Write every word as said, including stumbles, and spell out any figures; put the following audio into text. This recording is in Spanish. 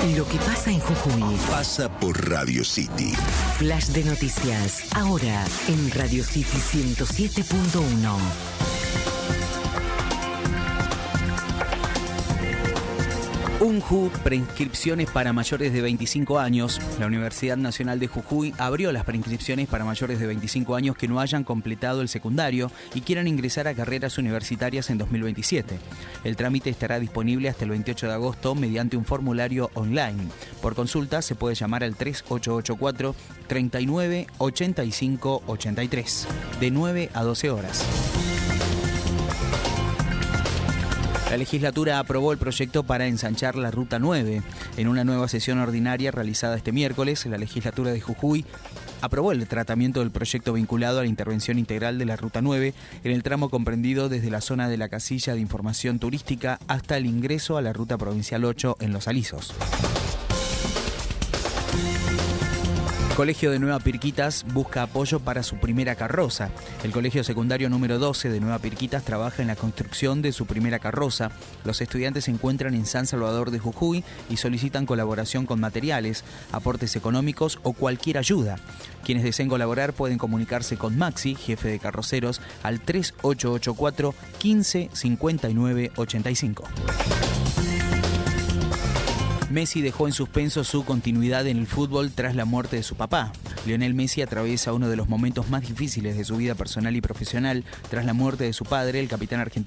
Lo que pasa en Jujuy pasa por Radio City. Flash de noticias, ahora en Radio City ciento siete punto uno. UNJU, preinscripciones para mayores de veinticinco años. La Universidad Nacional de Jujuy abrió las preinscripciones para mayores de veinticinco años que no hayan completado el secundario y quieran ingresar a carreras universitarias en dos mil veintisiete. El trámite estará disponible hasta el veintiocho de agosto mediante un formulario online. Por consulta se puede llamar al tres ocho ocho cuatro, treinta y nueve, ochenta y cinco, ochenta y tres, de nueve a doce horas. La legislatura aprobó el proyecto para ensanchar la Ruta nueve. En una nueva sesión ordinaria realizada este miércoles, la legislatura de Jujuy aprobó el tratamiento del proyecto vinculado a la intervención integral de la Ruta nueve en el tramo comprendido desde la zona de la casilla de información turística hasta el ingreso a la Ruta Provincial ocho en Los Alisos. Colegio de Nueva Pirquitas busca apoyo para su primera carroza. El Colegio Secundario número doce de Nueva Pirquitas trabaja en la construcción de su primera carroza. Los estudiantes se encuentran en San Salvador de Jujuy y solicitan colaboración con materiales, aportes económicos o cualquier ayuda. Quienes deseen colaborar pueden comunicarse con Maxi, jefe de carroceros, al tres ocho ocho cuatro, quince, cincuenta y nueve, ochenta y cinco. Messi dejó en suspenso su continuidad en el fútbol tras la muerte de su papá. Lionel Messi atraviesa uno de los momentos más difíciles de su vida personal y profesional tras la muerte de su padre, el capitán argentino